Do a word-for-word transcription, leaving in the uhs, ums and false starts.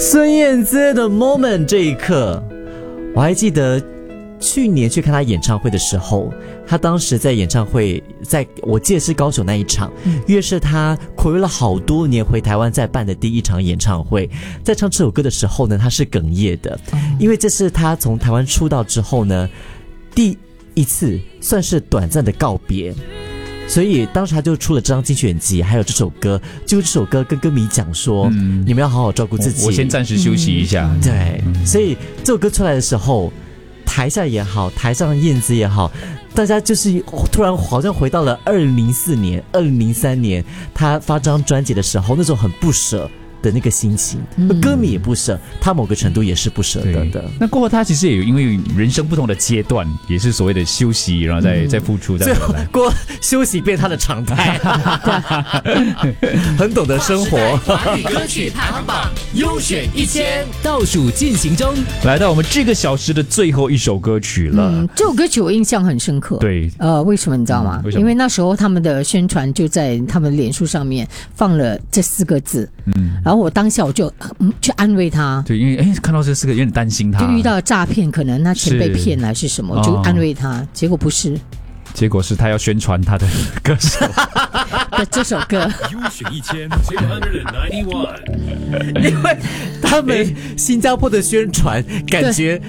孙燕姿的 Moment 这一刻，我还记得去年去看她演唱会的时候，她当时在演唱会，在我记得是高雄那一场，因为是她暌违了好多年回台湾再办的第一场演唱会。在唱这首歌的时候呢，她是哽咽的，因为这是她从台湾出道之后呢第一次算是短暂的告别。所以当时他就出了这张精选集，还有这首歌，就这首歌跟歌迷讲说、嗯、你们要好好照顾自己， 我, 我先暂时休息一下、 嗯、对、嗯、所以这首歌出来的时候，台下也好，台上燕姿也好，大家就是突然好像回到了二零零四年二零零三年他发这张专辑的时候，那种很不舍的那个心情、嗯、歌迷也不舍，他某个程度也是不舍得的。 那过后他其实也有因为人生不同的阶段，也是所谓的休息，然后再、嗯、再付出，再回来， 过休息变他的常态很懂得生活。 华语歌曲排行榜优选一千倒数进行中， 来到我们这个小时的最后一首歌曲了。 嗯，这首歌曲我印象很深刻。 对， 呃，为什么你知道吗？ 嗯、 因为那时候他们的宣传就在他们脸书上面放了这四个字，嗯，然后我当下我就、嗯、去安慰他。 对，因为哎看到这四个有点担心他， 就遇到诈骗，可能他钱被骗来是什么，我就安慰他、哦，结果不是。 结果是他要宣传他的歌手的这首歌优选一千 two ninety one， 因为他们新加坡的宣传感觉